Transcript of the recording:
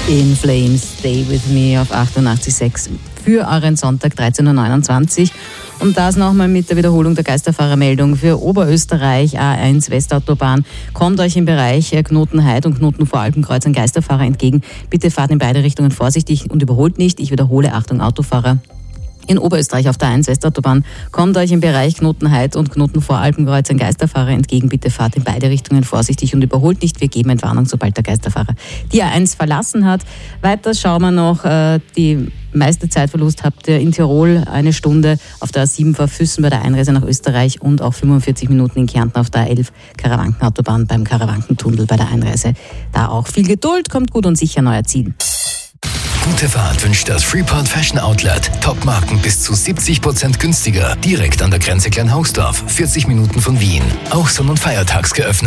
In Flames, Stay With Me auf 88.6 für euren Sonntag 13.29 Uhr. Und das nochmal mit der Wiederholung der Geisterfahrermeldung für Oberösterreich, A1 Westautobahn. Kommt euch im Bereich Knotenheid und Knoten-Voralpenkreuz ein Geisterfahrer entgegen. Bitte fahrt in beide Richtungen vorsichtig und überholt nicht. Ich wiederhole, Achtung Autofahrer. In Oberösterreich auf der A1 Westautobahn kommt euch im Bereich Knotenheid und Knoten-Voralpenkreuz ein Geisterfahrer entgegen. Bitte fahrt in beide Richtungen vorsichtig und überholt nicht. Wir geben Entwarnung, sobald der Geisterfahrer die A1 verlassen hat. Weiter schauen wir noch, die meiste Zeitverlust habt ihr in Tirol, 1 Stunde auf der A7 vor Füssen bei der Einreise nach Österreich und auch 45 Minuten in Kärnten auf der A11 Karawankenautobahn beim Karawankentunnel bei der Einreise. Da auch viel Geduld, kommt gut und sicher an euer Ziel. Gute Fahrt wünscht das Freeport Fashion Outlet. Top-Marken bis zu 70% günstiger. Direkt an der Grenze Kleinhausdorf, 40 Minuten von Wien. Auch sonn- und feiertags geöffnet.